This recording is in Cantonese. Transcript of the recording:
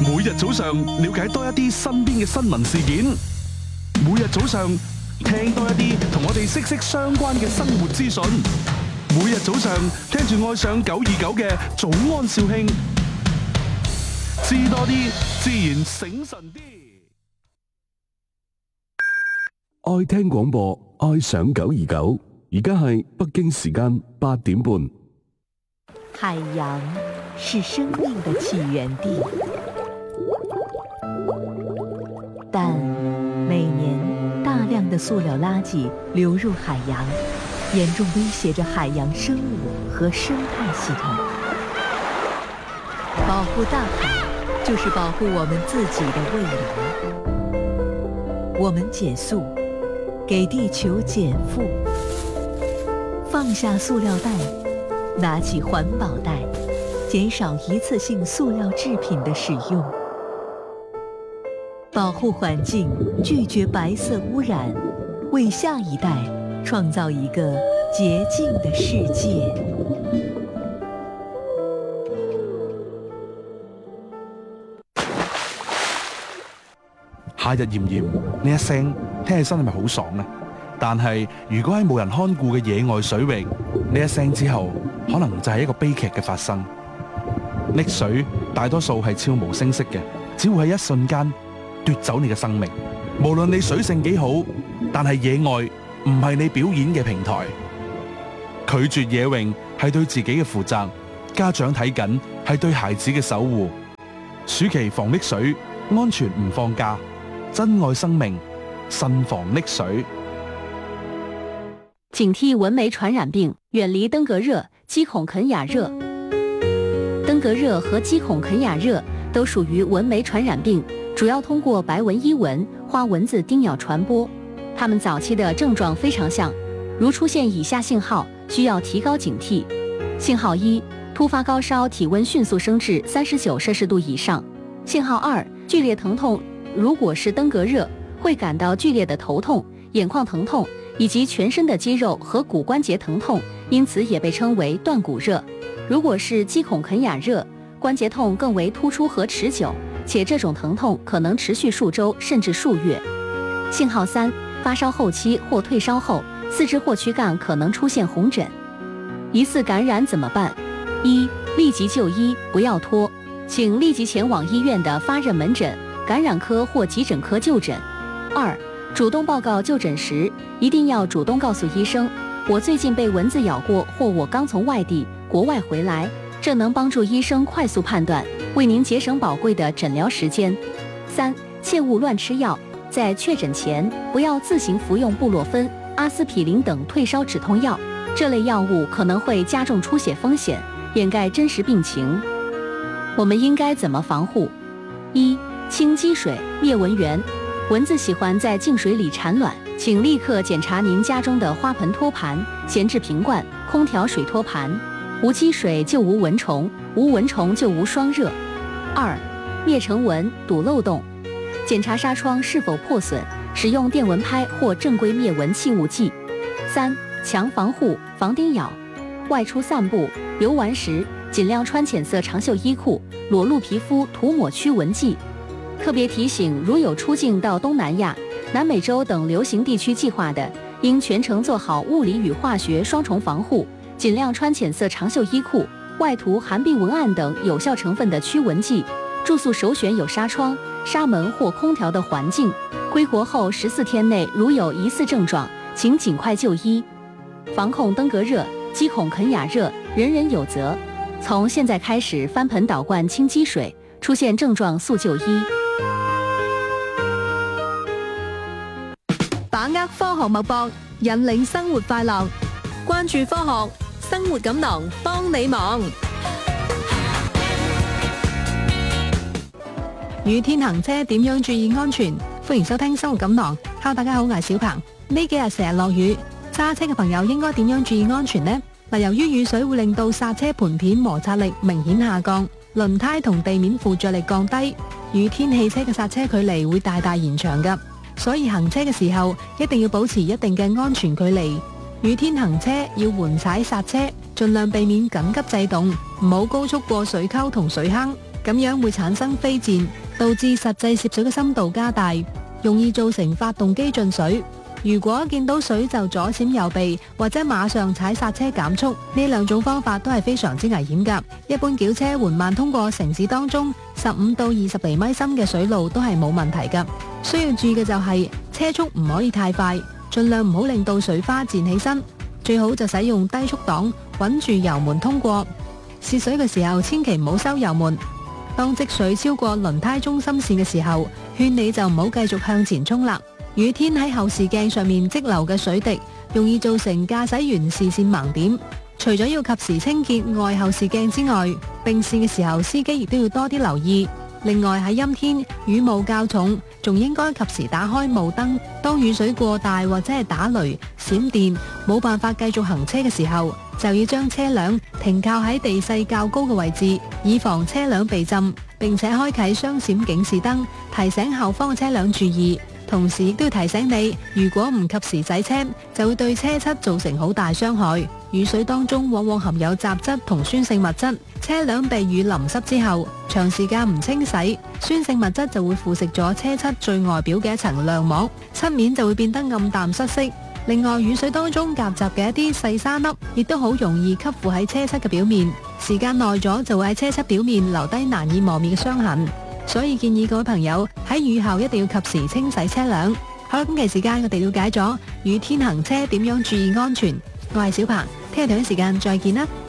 每日早上了解多一啲身邊嘅新聞事件，每日早上聽多一啲同我哋息息相關嘅生活資訊，每日早上聽住愛上929嘅早安兆慶，知多啲，自然醒神啲。 愛聽廣播，愛上929，而家係北京時間8點半。 海洋是生命的起源地，但每年大量的塑料垃圾流入海洋，严重威胁着海洋生物和生态系统。保护大海，就是保护我们自己的未来。我们减塑，给地球减负，放下塑料袋，拿起环保袋，减少一次性塑料制品的使用，保护环境，拒绝白色污染，为下一代创造一个洁净的世界。 夏日炎炎，呢一聲聽起身係咪好爽呢？但係如果喺冇人看顧嘅野外水域，呢一聲之後，可能就係一個悲劇嘅發生。溺水大多數係悄無聲息嘅，只會喺一瞬間奪走你嘅生命。無論你水性幾好，但係野外唔係你表演嘅平台。拒絕野泳係對自己嘅負責，家長睇緊係對孩子嘅守護。暑期防溺水，安全唔放假，珍愛生命，慎防溺水。 警惕蚊媒傳染病，遠離登革熱、姬孔肯亞熱。登革熱和姬孔肯亞熱都屬於蚊媒傳染病，主要通過白紋伊蚊、花蚊子叮咬傳播。它們早期的症狀非常像，如出現以下信號，需要提高警惕。信號1，突發高燒，體溫迅速升至39攝氏度以上。信號2，劇烈疼痛，如果是登革熱，會感到劇烈的頭痛、眼眶疼痛，以及全身的肌肉和骨關節疼痛，因此也被稱為斷骨熱。如果是姬孔肯亞熱，關節痛更為突出和持久，且這種疼痛可能持續數週甚至數月。信號3，發燒後期或退燒後，四肢或軀幹可能出現紅疹。疑似感染怎麼辦？1，立即就醫，不要拖，請立即前往醫院的發熱門診、感染科或急診科就診。2，主動報告就診時，一定要主動告訴醫生，我最近被蚊子咬過，或我剛從外地、國外回來，這能幫助醫生快速判斷，為您節省寶貴的診療時間。3，切勿亂吃藥，在確診前，不要自行服用布洛芬、阿司匹林等退燒止痛藥，這類藥物可能會加重出血風險，掩蓋真實病情。我們應該怎麼防護？1，清積水，滅蚊源。蚊子喜歡在淨水裡產卵，請立刻檢查您家中的花盆托盤、閒置瓶罐、空調水托盤。無積水就無蚊蟲，無蚊蟲就無霜熱。2，滅成蚊，堵漏洞。檢查紗窗是否破損，使用電蚊拍或正規滅蚊氣霧劑。3，強防護，防叮咬。外出散步、遊玩時，盡量穿淺色長袖衣褲，裸露皮膚塗抹驅蚊劑。特別提醒，如有出境到東南亞、南美洲等流行地區計劃的，應全程做好物理與化學雙重防護，盡量穿淺色長袖衣褲，外塗含避蚊胺等有效成分的驅蚊劑。住宿首選有紗窗、紗門或空調的環境。歸國後14天內如有疑似症狀，請盡快就醫。防控登革熱、姬孔肯亞熱，人人有責。從現在開始翻盆倒灌清積水，出現症狀速就醫。 把握科學脈搏，引領生活快樂。關注科學，生活錦囊幫你忙。雨天行車點樣注意安全？歡迎收聽生活錦囊。Hello，大家好，我係小鵬。呢幾日成日落雨，揸車嘅朋友應該點樣注意安全呢？由於雨水會令到剎車盤片摩擦力明顯下降，輪胎同地面附着力降低，雨天汽車嘅剎車距離會大大延長㗎。所以行車嘅時候一定要保持一定嘅安全距離。雨天行車要緩踩剎車，盡量避免緊急制動，唔好高速過水溝同水坑。 咁樣會產生飛濺，導致實際涉水嘅深度加大，容易造成發動機進水。如果見到水就左閃右避，或者馬上踩剎車減速，呢兩種方法都係非常之危險㗎。一般轎車緩慢通過城市當中15到20厘米深嘅水路都係冇問題㗎。需要注意嘅就係車速唔可以太快，盡量唔好令到水花濺起身，最好就使用低速檔，穩住油門通過。涉水嘅時候千祈唔好收油門。當積水超過輪胎中心線嘅時候，勸你就唔好繼續向前衝啦。雨天喺後視鏡上面積留嘅水滴，容易造成駕駛員視線盲點。除咗要及時清潔外後視鏡之外，並線嘅時候司機亦都要多啲留意。另外喺陰天雨霧較重，仲應該及時打開霧燈。當雨水過大或者係打雷、閃電，冇辦法繼續行車嘅時候，就要將車輛停靠喺地勢較高嘅位置，以防車輛被浸，並且開啟雙閃警示燈，提醒後方嘅車輛注意。同時亦都要提醒你，如果唔及時洗車，就會對車漆造成好大傷害。雨水當中往往含有雜質同酸性物質，車輛被雨淋濕之後，長時間唔清洗，酸性物質就會腐蝕咗車漆最外表嘅一層亮膜，漆面就會變得暗淡失色。另外，雨水當中夾雜嘅一啲細沙粒，亦都好容易吸附喺車漆嘅表面，時間耐咗就會喺車漆表面留低難以磨滅嘅傷痕。所以建議各位朋友喺雨後一定要及時清洗車輛。好啦，今期時間我哋了解咗雨天行車點樣注意安全。我係小鵬，聽日同一時間再見啦。